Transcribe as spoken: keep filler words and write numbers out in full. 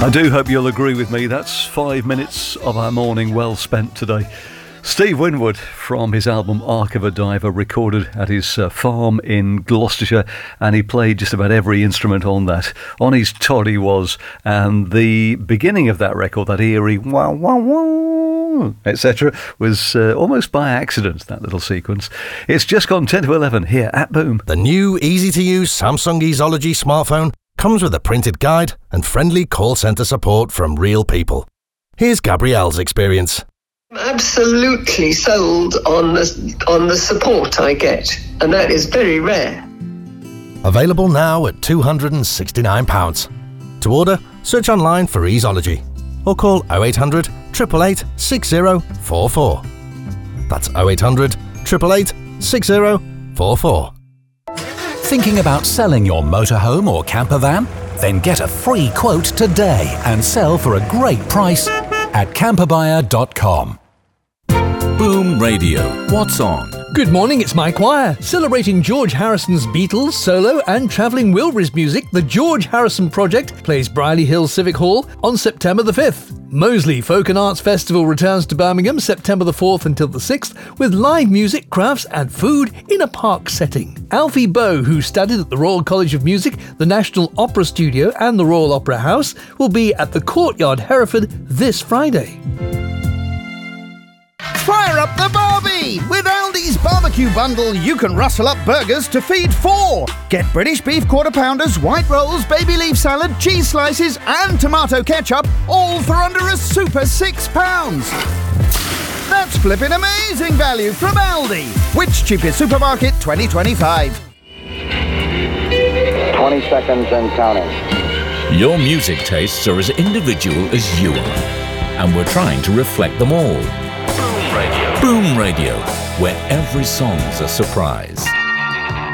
I do hope you'll agree with me. That's five minutes of our morning well spent today. Steve Winwood, from his album Ark of a Diver, recorded at his uh, farm in Gloucestershire, and he played just about every instrument on that. On his Todd he was, and the beginning of that record, that eerie wow wow wow, et cetera, was uh, almost by accident, that little sequence. It's just gone ten to eleven here at Boom. The new easy-to-use Samsung Easology smartphone comes with a printed guide and friendly call centre support from real people. Here's Gabrielle's experience. Absolutely sold on the, on the support I get, and that is very rare. Available now at two hundred sixty-nine pounds. To order, search online for Easology or call oh eight hundred, eight eight eight, six oh four four. That's oh eight hundred, eight eight eight, six oh four four. Thinking about selling your motorhome or camper van? Then get a free quote today and sell for a great price at camper buyer dot com. Boom Radio. What's on? Good morning, it's Mike Wire. Celebrating George Harrison's Beatles, solo and travelling Wilburys music, the George Harrison Project plays Brierley Hill Civic Hall on September the fifth. Moseley Folk and Arts Festival returns to Birmingham September the fourth until the sixth with live music, crafts and food in a park setting. Alfie Boe, who studied at the Royal College of Music, the National Opera Studio and the Royal Opera House, will be at the Courtyard Hereford this Friday. Fire up the barbie! With Aldi's barbecue bundle, you can rustle up burgers to feed four. Get British beef quarter pounders, white rolls, baby leaf salad, cheese slices and tomato ketchup, all for under a super six pounds. That's flipping amazing value from Aldi. Which cheapest supermarket twenty twenty-five? twenty seconds and counting. Your music tastes are as individual as you are, and we're trying to reflect them all. Boom Radio. Boom Radio, where every song's a surprise.